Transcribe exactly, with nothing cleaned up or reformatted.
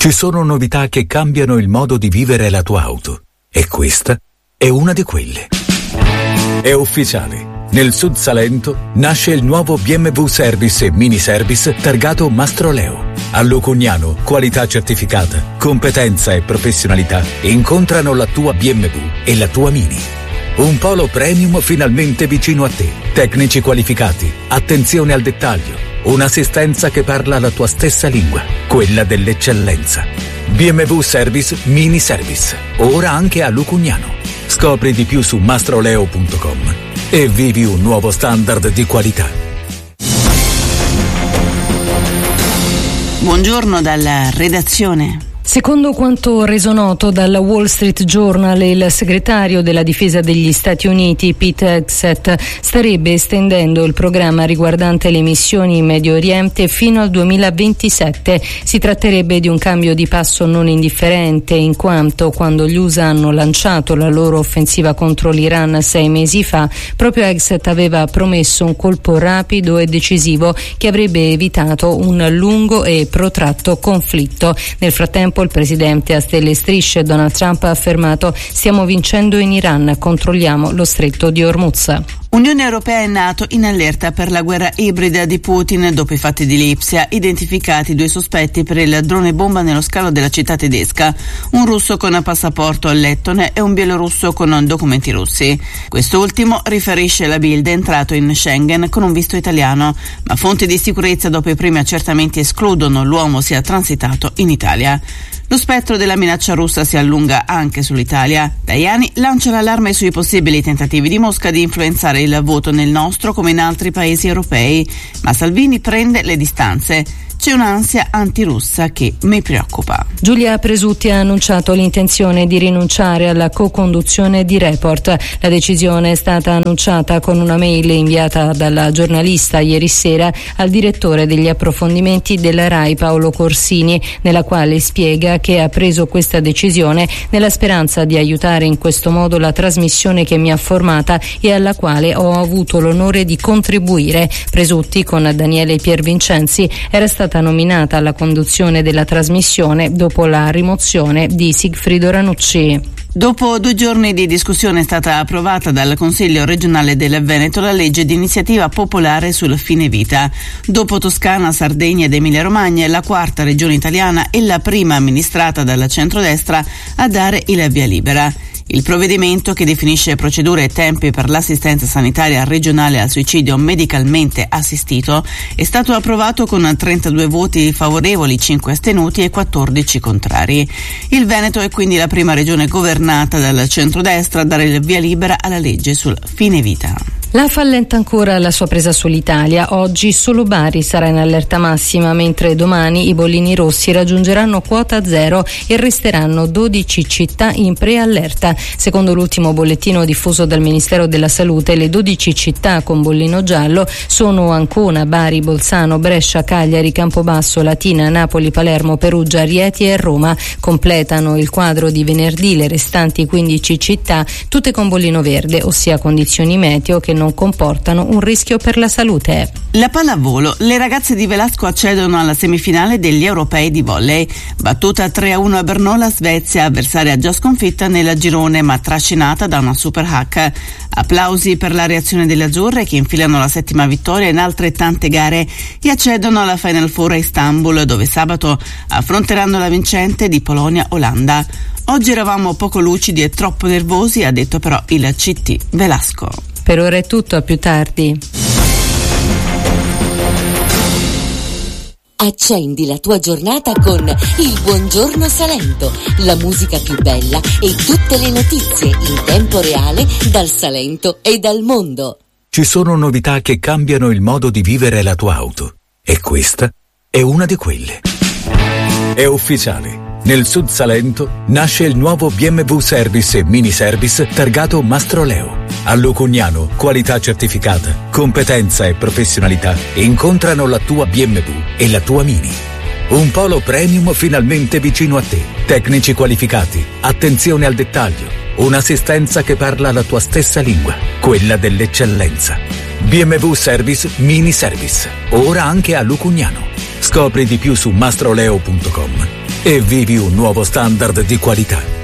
Ci sono novità che cambiano il modo di vivere la tua auto e questa è una di quelle. È ufficiale. Nel Sud Salento nasce il nuovo B M W Service e Mini Service targato Mastroleo. A Lucugnano, qualità certificata, competenza e professionalità incontrano la tua B M W e la tua Mini. Un polo premium finalmente vicino a te. Tecnici qualificati, attenzione al dettaglio, un'assistenza che parla la tua stessa lingua, quella dell'eccellenza. B M W Service Mini Service, ora anche a Lucugnano. Scopri di più su mastroleo punto com e vivi un nuovo standard di qualità. Buongiorno dalla redazione. Secondo quanto reso noto dal Wall Street Journal, il segretario della difesa degli Stati Uniti, Pete Hegseth, starebbe estendendo il programma riguardante le missioni in Medio Oriente fino al duemilaventisette. Si tratterebbe di un cambio di passo non indifferente, in quanto quando gli U S A hanno lanciato la loro offensiva contro l'Iran sei mesi fa, proprio Hegseth aveva promesso un colpo rapido e decisivo che avrebbe evitato un lungo e protratto conflitto. Nel frattempo il presidente a stelle e strisce Donald Trump ha affermato: stiamo vincendo in Iran, controlliamo lo stretto di Hormuz. Unione Europea e NATO in allerta per la guerra ibrida di Putin dopo i fatti di Lipsia, identificati due sospetti per il drone bomba nello scalo della città tedesca, un russo con passaporto lettone e un bielorusso con documenti russi. Quest'ultimo, riferisce la Bild, è entrato in Schengen con un visto italiano, ma fonti di sicurezza dopo i primi accertamenti escludono l'uomo sia transitato in Italia. Lo spettro della minaccia russa si allunga anche sull'Italia. Tajani lancia l'allarme sui possibili tentativi di Mosca di influenzare il voto nel nostro come in altri paesi europei, ma Salvini prende le distanze. C'è un'ansia antirussa che mi preoccupa. Giulia Presutti ha annunciato l'intenzione di rinunciare alla co-conduzione di Report. La decisione è stata annunciata con una mail inviata dalla giornalista ieri sera al direttore degli approfondimenti della RAI, Paolo Corsini, nella quale spiega che ha preso questa decisione nella speranza di aiutare in questo modo la trasmissione che mi ha formata e alla quale ho avuto l'onore di contribuire. Presutti, con Daniele Piervincenzi, era stata nominata alla conduzione della trasmissione dopo la rimozione di Sigfrido Ranucci. Dopo due giorni di discussione è stata approvata dal Consiglio regionale del Veneto la legge di iniziativa popolare sul fine vita. Dopo Toscana, Sardegna ed Emilia Romagna è la quarta regione italiana e la prima amministrata dal centrodestra a dare il via libera. Il provvedimento, che definisce procedure e tempi per l'assistenza sanitaria regionale al suicidio medicalmente assistito, è stato approvato con trentadue voti favorevoli, cinque astenuti e quattordici contrari. Il Veneto è quindi la prima regione governata dal centrodestra a dare il via libera alla legge sul fine vita. La F A allenta ancora la sua presa sull'Italia. Oggi solo Bari sarà in allerta massima, mentre domani i bollini rossi raggiungeranno quota zero e resteranno dodici città in preallerta. Secondo l'ultimo bollettino diffuso dal Ministero della Salute, le dodici città con bollino giallo sono Ancona, Bari, Bolzano, Brescia, Cagliari, Campobasso, Latina, Napoli, Palermo, Perugia, Rieti e Roma. Completano il quadro di venerdì le restanti quindici città, tutte con bollino verde, ossia condizioni meteo che non comportano un rischio per la salute. La pallavolo. Le ragazze di Velasco accedono alla semifinale degli europei di volley. Battuta tre a uno a Brno, la Svezia, avversaria già sconfitta nel girone ma trascinata da una super hack. Applausi per la reazione delle azzurre, che infilano la settima vittoria in altrettante gare e accedono alla Final Four a Istanbul, dove sabato affronteranno la vincente di Polonia-Olanda. Oggi eravamo poco lucidi e troppo nervosi, ha detto però il C T Velasco. Per ora è tutto, a più tardi. Accendi la tua giornata con il Buongiorno Salento, la musica più bella e tutte le notizie in tempo reale dal Salento e dal mondo. Ci sono novità che cambiano il modo di vivere la tua auto e questa è una di quelle. È ufficiale. Nel Sud Salento nasce il nuovo B M W Service e Mini Service targato Mastroleo. A Lucugnano, qualità certificata, competenza e professionalità incontrano la tua B M W e la tua Mini. Un polo premium finalmente vicino a te. Tecnici qualificati, attenzione al dettaglio, un'assistenza che parla la tua stessa lingua, quella dell'eccellenza. B M W Service Mini Service, ora anche a Lucugnano. Scopri di più su mastroleo punto com e vivi un nuovo standard di qualità.